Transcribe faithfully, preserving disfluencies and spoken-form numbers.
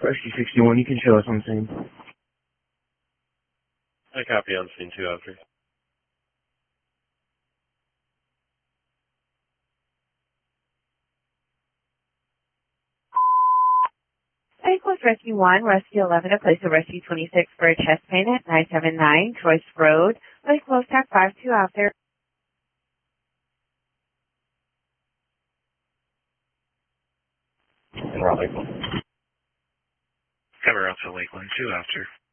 Rescue sixty-one, you can show us on scene. I copy on scene two after. Equals Rescue one, Rescue eleven to place a Rescue twenty-six for a chest pain at nine seven nine Troyes Road. Place close tack five two after. Raleigh. Cover out to Lakeland two after.